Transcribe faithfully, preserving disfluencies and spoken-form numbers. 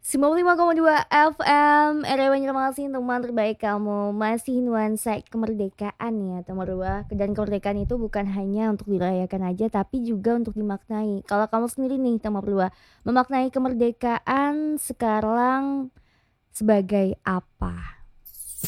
sembilan puluh lima koma dua F M R W Banjarmasin, teman terbaik kamu. Masih nuansa kemerdekaan ya teman Marwa. Dan kemerdekaan itu bukan hanya untuk dirayakan aja, tapi juga untuk dimaknai. Kalau kamu sendiri nih teman Marwa, memaknai kemerdekaan sekarang sebagai apa?